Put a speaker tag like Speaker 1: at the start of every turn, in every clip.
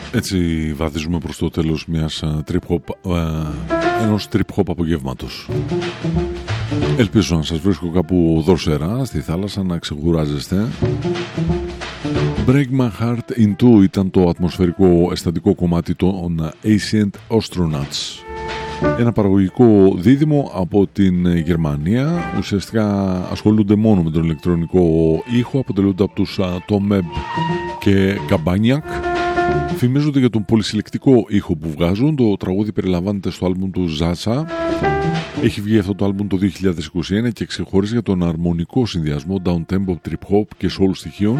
Speaker 1: Έτσι βαδίζουμε προς το τέλος ενός trip-hop απογεύματος. Ελπίζω να σας βρίσκω κάπου δροσερά στη θάλασσα, να ξεκουράζεστε. Break My Heart in Two ήταν το ατμοσφαιρικό αισθαντικό κομμάτι των Ancient Astronauts. Ένα παραγωγικό δίδυμο από την Γερμανία. Ουσιαστικά ασχολούνται μόνο με τον ηλεκτρονικό ήχο. Αποτελούνται από τους Tom Meb και Καμπάνιακ. Φημίζονται για τον πολυσυλλεκτικό ήχο που βγάζουν. Το τραγούδι περιλαμβάνεται στο άλμπουμ του Zaza. Έχει βγει αυτό το άλμπουμ το 2021 και ξεχωρίζει για τον αρμονικό συνδυασμό downtempo, trip hop και soul στοιχείων,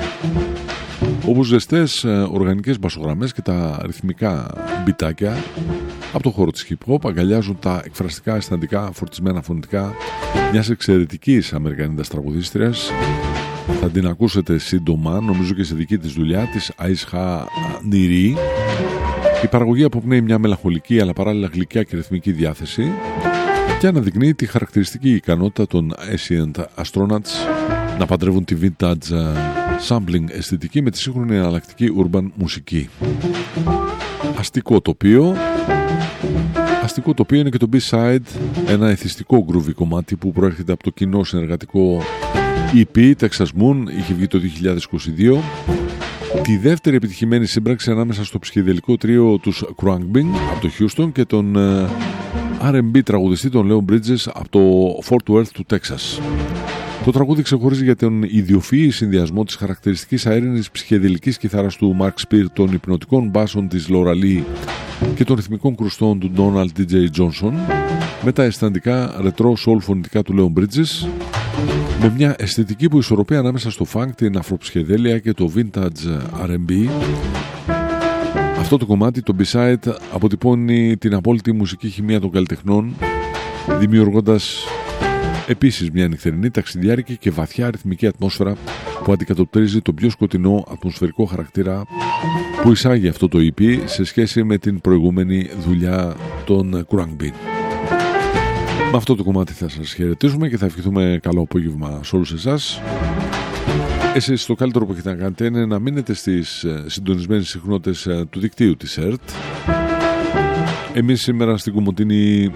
Speaker 1: όπως ζεστές οργανικές μπασογραμμές και τα ρυθμικά μπιτάκια από το χώρο της hip hop αγκαλιάζουν τα εκφραστικά αισθαντικά φορτισμένα φωνητικά μιας εξαιρετικής Αμερικανίδας τραγουδίστριας. Θα την ακούσετε σύντομα, νομίζω και σε δική της δουλειά, της Aisha Niri. Η παραγωγή αποπνέει μια μελαγχολική αλλά παράλληλα γλυκιά και ρυθμική διάθεση και αναδεικνύει τη χαρακτηριστική ικανότητα των Ancient Astronauts να παντρεύουν τη vintage sampling αισθητική με τη σύγχρονη εναλλακτική urban μουσική. Αστικό τοπίο είναι και το B-side, ένα εθιστικό groovy κομμάτι που προέρχεται από το κοινό συνεργατικό EP Texas Moon, είχε βγει το 2022. Τη δεύτερη επιτυχημένη σύμπραξη ανάμεσα στο ψυχεδελικό τρίο τους Khruangbin από το Houston και τον R&B τραγουδιστή των Leon Bridges από το Fort Worth του Texas. Το τραγούδι ξεχωρίζει για τον ιδιοφυή συνδυασμό της χαρακτηριστικής αέρινης ψυχεδελικής κιθάρας του Mark Spear, των υπνοτικών μπάσων της Laura Lee και των ρυθμικών κρουστών του Donald DJ Johnson με τα αισθαντικά ρετρό soul φωνητικά του Leon Bridges, με μια αισθητική που ισορροπεί ανάμεσα στο funk, την αφροψυχεδέλεια και το vintage R&B. Αυτό το κομμάτι, το B-side, αποτυπώνει την απόλυτη μουσική χημεία των καλλιτεχνών, δημιουργώντας επίσης μια νυχτερινή, ταξιδιάρικη και βαθιά ρυθμική ατμόσφαιρα που αντικατοπτρίζει τον πιο σκοτεινό ατμοσφαιρικό χαρακτήρα που εισάγει αυτό το EP σε σχέση με την προηγούμενη δουλειά των Khruangbin. Με αυτό το κομμάτι θα σας χαιρετήσουμε και θα ευχηθούμε καλό απόγευμα σε όλους εσάς. Εσείς το καλύτερο που έχετε να κάνετε είναι να μείνετε στις συντονισμένες συχνότητες του δικτύου της ΕΡΤ. Εμείς σήμερα στην Κομοτηνή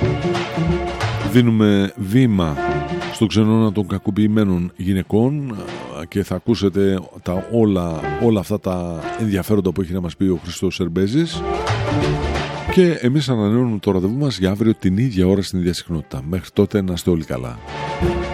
Speaker 1: δίνουμε βήμα στον ξενώνα των κακοποιημένων γυναικών και θα ακούσετε όλα αυτά τα ενδιαφέροντα που έχει να μας πει ο Χριστός Σερμπέζης. Και εμείς ανανεώνουμε το ραντεβού μας για αύριο την ίδια ώρα στην ίδια συχνότητα. Μέχρι τότε να είστε όλοι καλά.